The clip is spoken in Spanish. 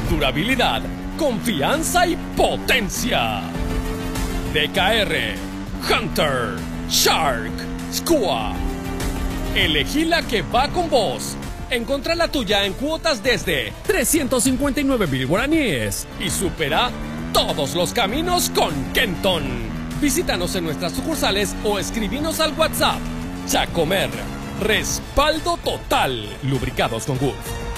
durabilidad, confianza y potencia. DKR, Hunter, Shark, Skua. Elegí la que va con vos. Encontrá la tuya en cuotas desde 359.000 guaraníes y supera todos los caminos con Kenton. Visítanos en nuestras sucursales o escribinos al WhatsApp. Chacomer, respaldo total. Lubricados con Gulf.